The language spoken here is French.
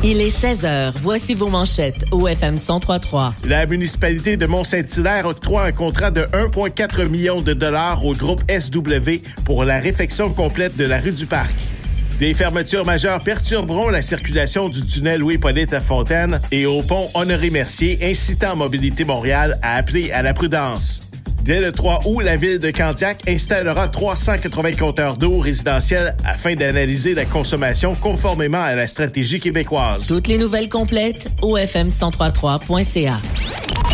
Il est 16h. Voici vos manchettes au FM 103.3. La municipalité de Mont-Saint-Hilaire octroie un contrat de 1,4 million de dollars au groupe SW pour la réfection complète de la rue du Parc. Des fermetures majeures perturberont la circulation du tunnel Louis-Hippolyte à Fontaine et au pont Honoré-Mercier, incitant Mobilité Montréal à appeler à la prudence. Dès le 3 août, la ville de Candiac installera 380 compteurs d'eau résidentiels afin d'analyser la consommation conformément à la stratégie québécoise. Toutes les nouvelles complètes au fm1033.ca.